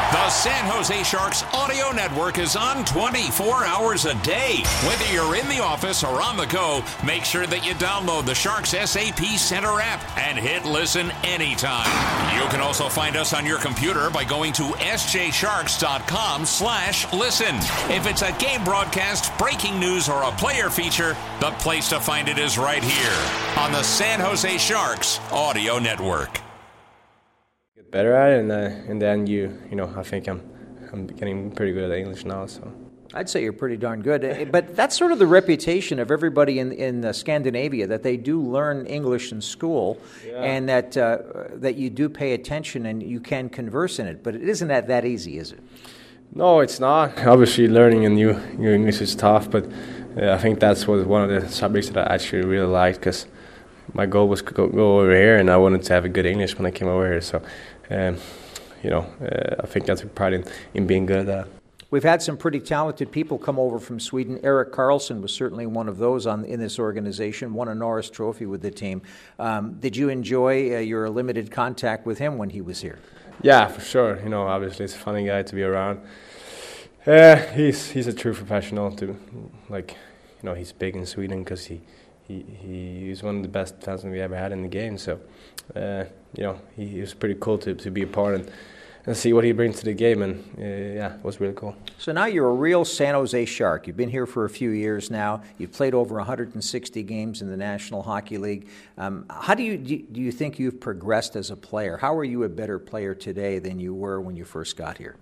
The San Jose Sharks audio network is on 24 hours a day. Whether you're in the office or on the go, make sure that you download the Sharks SAP Center app and hit listen anytime. You can also find us on your computer by going to sjsharks.com/listen. If it's a game broadcast, breaking news, or a player feature, the place to find it is right here on the San Jose Sharks audio network. Better at it, and in the end, I think I'm getting pretty good at English now. So I'd say you're pretty darn good. But that's sort of the reputation of everybody in Scandinavia, that they do learn English in school, and that you do pay attention and you can converse in it. But it isn't that easy, is it? No, it's not. Obviously, learning a new English is tough, but I think that's one of the subjects that I actually really liked, because my goal was to go over here, and I wanted to have a good English when I came over here. So, I think that's a pride in being good at that. We've had some pretty talented people come over from Sweden. Erik Karlsson was certainly one of those in this organization, won a Norris Trophy with the team. Did you enjoy your limited contact with him when he was here? Yeah, for sure. Obviously, it's a funny guy to be around. He's a true professional. He's big in Sweden because he's one of the best defensemen we ever had in the game. So, he was pretty cool to be a part and see what he brings to the game. And, it was really cool. So now you're a real San Jose Shark. You've been here for a few years now. You've played over 160 games in the National Hockey League. How do you think you've progressed as a player? How are you a better player today than you were when you first got here?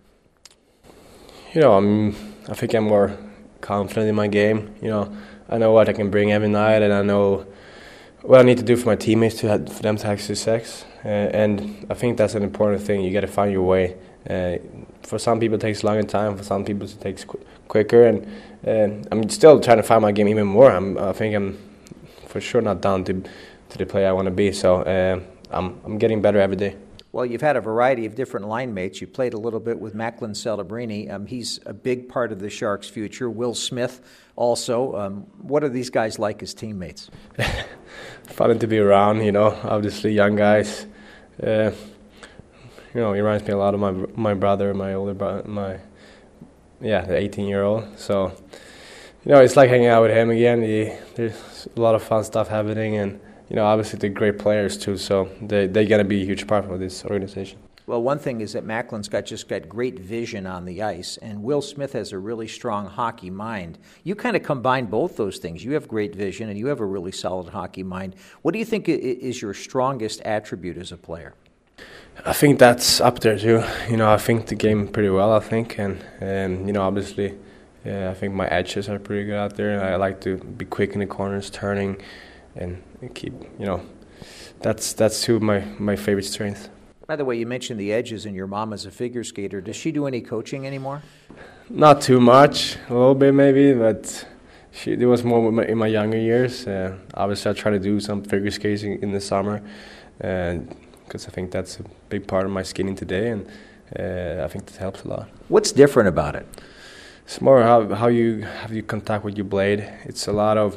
I think I'm more confident in my game. I know what I can bring every night, and I know what I need to do for my teammates for them to have success. And I think that's an important thing. You got to find your way. For some people, it takes a longer time. For some people, it takes quicker. And I'm still trying to find my game even more. I think I'm for sure not down to the player I want to be. So I'm getting better every day. Well, you've had a variety of different line mates. You played a little bit with Macklin Celebrini. He's a big part of the Sharks' future. Will Smith also. What are these guys like as teammates? Fun to be around, obviously young guys. He reminds me a lot of my brother, my older brother, the 18-year-old. So, it's like hanging out with him again. There's a lot of fun stuff happening, and obviously they're great players too, so they're going to be a huge part of this organization. Well, one thing is that Macklin's got great vision on the ice, and Will Smith has a really strong hockey mind. You kind of combine both those things. You have great vision, and you have a really solid hockey mind. What do you think is your strongest attribute as a player? I think that's up there too. I think the game pretty well, I think, and obviously, I think my edges are pretty good out there, and I like to be quick in the corners, turning, and keep, that's two of my favorite strengths. By the way, you mentioned the edges, and your mom is a figure skater. Does she do any coaching anymore? Not too much, a little bit maybe, but there was more in my younger years. Obviously, I try to do some figure skating in the summer, because I think that's a big part of my skating today, and I think that helps a lot. What's different about it? It's more how you contact with your blade. It's a lot of,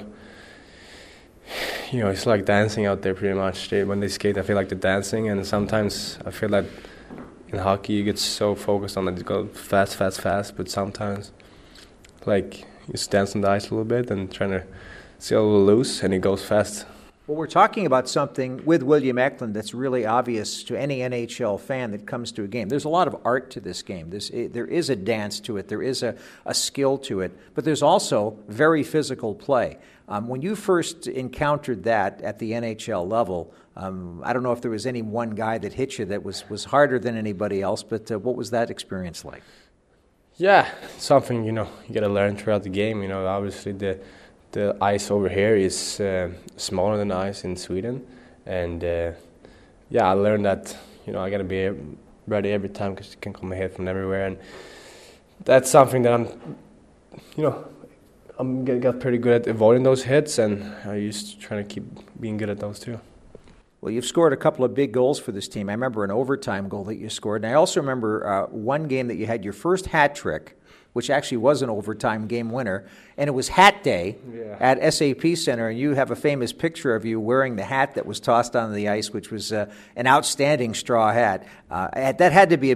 it's like dancing out there pretty much. When they skate, I feel like they're dancing, and sometimes I feel that in hockey you get so focused on it, you go fast, but sometimes you just dance on the ice a little bit and trying to see a little loose, and it goes fast. Well, we're talking about something with William Eklund that's really obvious to any NHL fan that comes to a game. There's a lot of art to this game. There is a dance to it. There is a skill to it. But there's also very physical play. When you first encountered that at the NHL level, I don't know if there was any one guy that hit you that was harder than anybody else, but what was that experience like? Yeah, something, you got to learn throughout the game. Obviously the ice over here is smaller than the ice in Sweden, and I learned that I got to be ready every time because it can come a hit from everywhere, and that's something that I'm got pretty good at avoiding those hits, and I used to try to keep being good at those too. Well, you've scored a couple of big goals for this team. I remember an overtime goal that you scored, and I also remember one game that you had your first hat trick, which actually was an overtime game winner, and it was Hat Day at SAP Center, and you have a famous picture of you wearing the hat that was tossed onto the ice, which was an outstanding straw hat. That had to be a